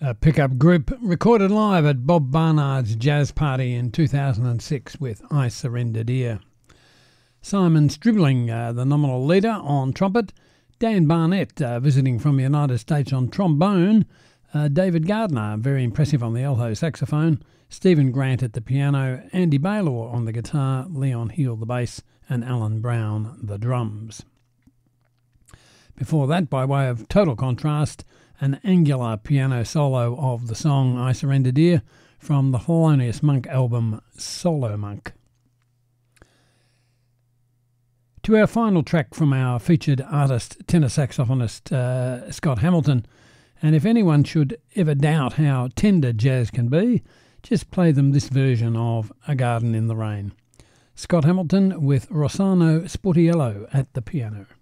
A pickup group recorded live at Bob Barnard's jazz party in 2006 with I Surrender Dear. Simon Stribling, the nominal leader on trumpet, Dan Barnett visiting from the United States on trombone, David Gardner, very impressive on the alto saxophone, Stephen Grant at the piano, Andy Baylor on the guitar, Leon Heal the bass, and Alan Brown the drums. Before that, by way of total contrast, an angular piano solo of the song I Surrender Dear from the Thelonious Monk album Solo Monk. To our final track from our featured artist, tenor saxophonist Scott Hamilton, and if anyone should ever doubt how tender jazz can be, just play them this version of A Garden in the Rain. Scott Hamilton with Rossano Sportiello at the piano.